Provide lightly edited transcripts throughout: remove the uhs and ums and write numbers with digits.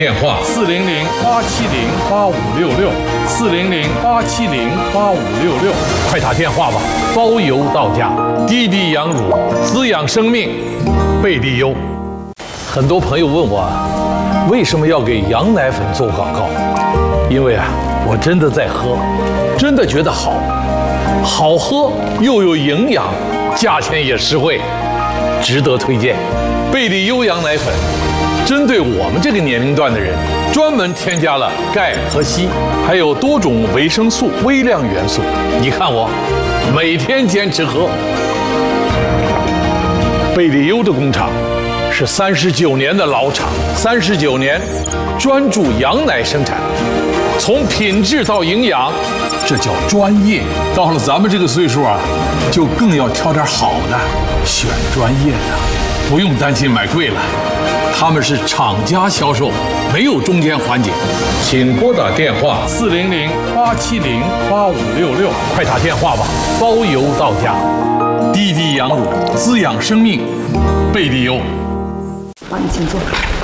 电话400-870-8566，400-870-8566，快打电话吧，包邮到家。滴滴羊乳，滋养生命，贝利优。很多朋友问我，为什么要给羊奶粉做广告？因为我真的在喝，真的觉得好喝又有营养，价钱也实惠，值得推荐。贝利优羊奶粉针对我们这个年龄段的人，专门添加了钙和硒，还有多种维生素、微量元素。你看我每天坚持喝。贝利优的工厂是39年的老厂，39年专注羊奶生产，从品质到营养，这叫专业。到了咱们这个岁数就更要挑点好的，选专业的，不用担心买贵了。他们是厂家销售，没有中间环节。请拨打电话400-870-8566，快打电话吧，包邮到家。滴滴羊乳，滋养生命，贝利优。 好，你请坐。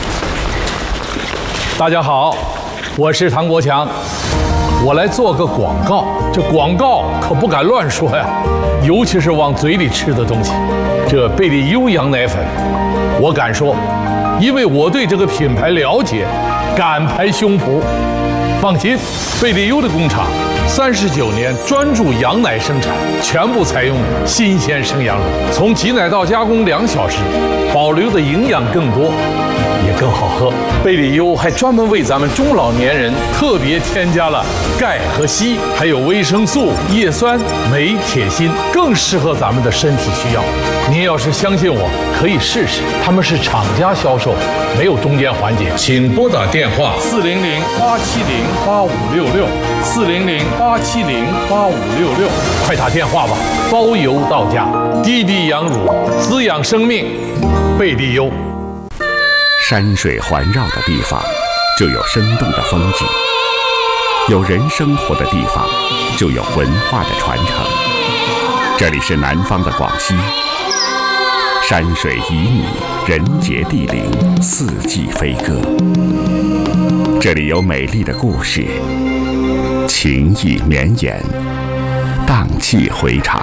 大家好，我是唐国强，我来做个广告。这广告可不敢乱说呀，尤其是往嘴里吃的东西。这贝利优羊奶粉，我敢说，因为我对这个品牌了解，敢拍胸脯。放心，贝利优的工厂39年专注羊奶生产，全部采用新鲜生羊乳，从挤奶到加工2小时，保留的营养更多，也更好喝。贝利优还专门为咱们中老年人特别添加了钙和硒，还有维生素、叶酸、镁、铁、锌，更适合咱们的身体需要。您要是相信我，可以试试。他们是厂家销售，没有中间环节。请拨打电话400-870-8566，400-870-8566，快打电话吧，包邮到家。滴滴羊乳，滋养生命，贝利优。 山水环绕的地方，就有生动的风景；有人生活的地方，就有文化的传承。这里是南方的广西，山水旖旎，人杰地灵，四季飞歌。这里有美丽的故事，情意绵延，荡气回肠。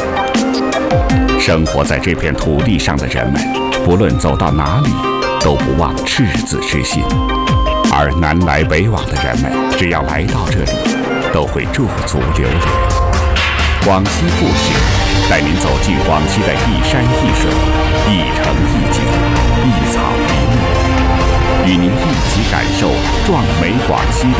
生活在这片土地上的人们，不论走到哪里，都不忘赤子之心，而南来北往的人们，只要来到这里，都会驻足留恋。广西故事，带您走进广西的一山一水、一城一景、一草一木，与您一起感受壮美广西的